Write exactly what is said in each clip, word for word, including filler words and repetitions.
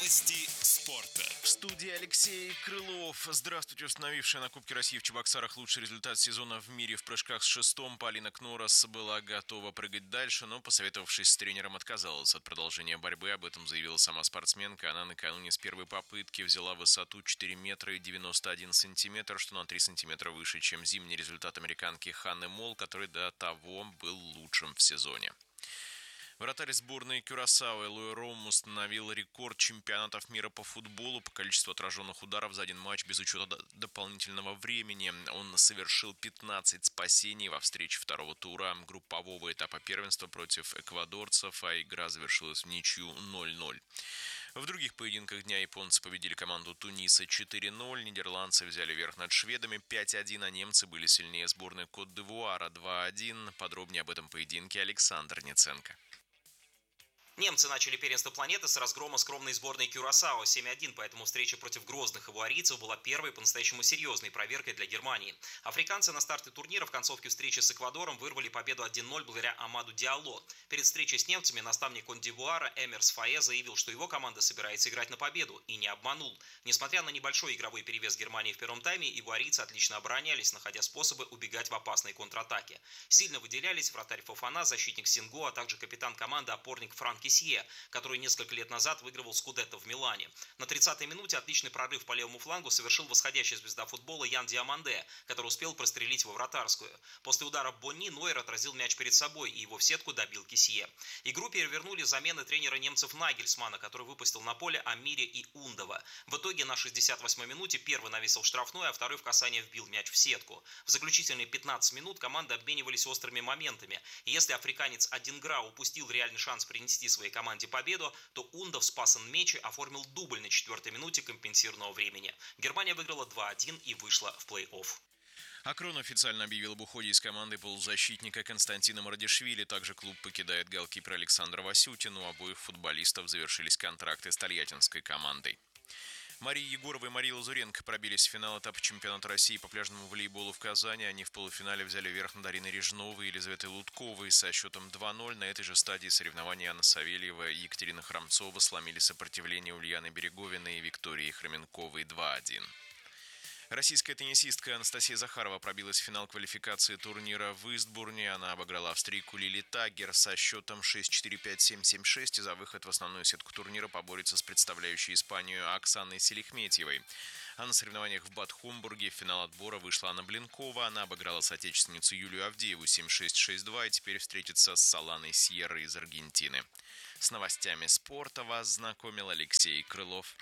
Новости спорта. В студии Алексей Крылов. Здравствуйте. Установившая на Кубке России в Чебоксарах лучший результат сезона в мире в прыжках с шестом, Полина Кнорос была готова прыгать дальше, но, посоветовавшись с тренером, отказалась от продолжения борьбы. Об этом заявила сама спортсменка. Она накануне с первой попытки взяла высоту четыре метра и девяносто один сантиметр, что на три сантиметра выше, чем зимний результат американки Ханны Мол, который до того был лучшим в сезоне. Вратарь сборной Кюрасао Элой Ром установил рекорд чемпионатов мира по футболу по количеству отраженных ударов за один матч без учета дополнительного времени. Он совершил пятнадцать спасений во встрече второго тура группового этапа первенства против эквадорцев, а игра завершилась в ничью ноль ноль. В других поединках дня японцы победили команду Туниса четыре ноль, нидерландцы взяли верх над шведами пять один, а немцы были сильнее сборной Кот-д'Ивуара два один. Подробнее об этом поединке Александр Ниценко. Немцы начали первенство планеты с разгрома скромной сборной Кюрасао семь один, поэтому встреча против грозных ивуарийцев была первой по-настоящему серьезной проверкой для Германии. Африканцы на старте турнира в концовке встречи с Эквадором вырвали победу один ноль благодаря Амаду Диалло. Перед встречей с немцами наставник Кот-д'Ивуара Эмерс Фае заявил, что его команда собирается играть на победу, и не обманул. Несмотря на небольшой игровой перевес Германии в первом тайме, ивуарийцы отлично оборонялись, находя способы убегать в опасной контратаке. Сильно выделялись вратарь Фофана, защитник Синго, а также капитан команды опорник Франк Кесье, который несколько лет назад выигрывал Скудетто в Милане. На тридцатой минуте отличный прорыв по левому флангу совершил восходящая звезда футбола Ян Диаманде, который успел прострелить во вратарскую. После удара Бонни Нойер отразил мяч перед собой и его в сетку добил Кесье. Игру перевернули замены тренера немцев Нагельсмана, который выпустил на поле Амире и Ундова. В итоге на шестьдесят восьмой минуте первый навесил штрафной, а второй в касание вбил мяч в сетку. В заключительные пятнадцать минут команды обменивались острыми моментами. И если африканец Адингра упустил реальный шанс принести своей команде победу, то Ундов спас Нмечи оформил дубль на четвертой минуте компенсированного времени. Германия выиграла два один и вышла в плей-офф. Акрон официально объявил об уходе из команды полузащитника Константина Мардишвили. Также клуб покидает голкипер Александр Васютин. У обоих футболистов завершились контракты с тольяттинской командой. Мария Егорова и Мария Лазуренко пробились в финал этапа чемпионата России по пляжному волейболу в Казани. Они в полуфинале взяли верх над Ариной Режновой и Елизаветой Лутковой со счетом два ноль. На этой же стадии соревнований Анна Савельева и Екатерина Храмцова сломили сопротивление Ульяны Береговиной и Виктории Хроменковой два один. Российская теннисистка Анастасия Захарова пробилась в финал квалификации турнира в Истбурне. Она обыграла австрийку Лили Таггер со счетом шесть четыре пять семь семь шесть и за выход в основную сетку турнира поборется с представляющей Испанию Оксаной Селихметьевой. А на соревнованиях в Бад Хомбурге в финал отбора вышла Анна Блинкова. Она обыграла соотечественницу Юлию Авдееву семь шесть шесть два и теперь встретится с Соланой Сьеррой из Аргентины. С новостями спорта вас знакомил Алексей Крылов.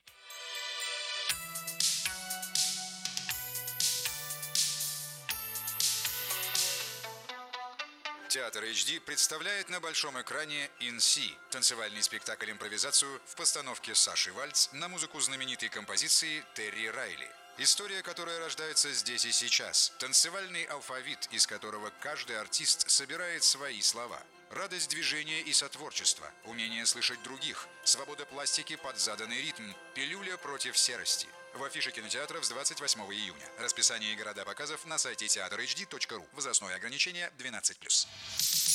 Театр эйч ди представляет на большом экране «ин си» – танцевальный спектакль-импровизацию в постановке Саши Вальц на музыку знаменитой композиции Терри Райли. История, которая рождается здесь и сейчас. Танцевальный алфавит, из которого каждый артист собирает свои слова. Радость движения и сотворчества, умение слышать других, свобода пластики под заданный ритм, пилюля против серости. В афише кинотеатров с двадцать восьмого июня. Расписание и города показов на сайте театр эйч ди точка ру. Возрастное ограничение двенадцать плюс.